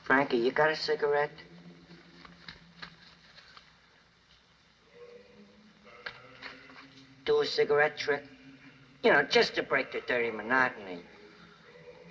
Frankie, you got a cigarette? Do a cigarette trick? You know, just to break the dirty monotony.